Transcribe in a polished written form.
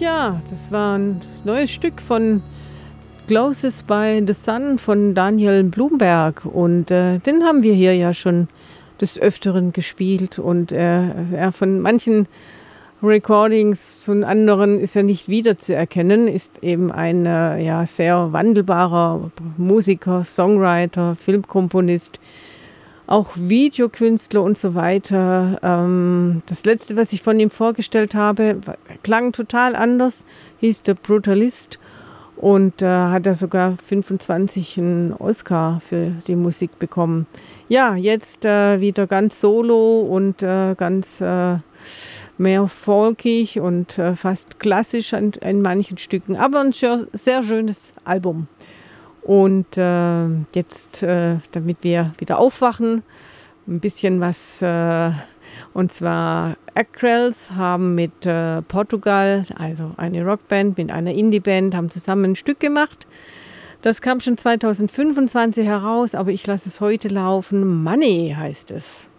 Ja, das war ein neues Stück von Closest by the Sun von Daniel Blumberg. Und den haben wir hier ja schon des Öfteren gespielt. Und er von manchen Recordings von anderen ist er nicht wiederzuerkennen, ist eben ein sehr wandelbarer Musiker, Songwriter, Filmkomponist, auch Videokünstler und so weiter. Das letzte, was ich von ihm vorgestellt habe, klang total anders, hieß The Brutalist und hat er sogar 25 einen Oscar für die Musik bekommen. Ja, jetzt wieder ganz solo und ganz mehr folkig und fast klassisch in manchen Stücken, aber ein sehr schönes Album. Und jetzt, damit wir wieder aufwachen, ein bisschen was, und zwar Acrels haben mit Portugal, also eine Rockband mit einer Indieband, haben zusammen ein Stück gemacht. Das kam schon 2025 heraus, aber ich lasse es heute laufen. Money heißt es.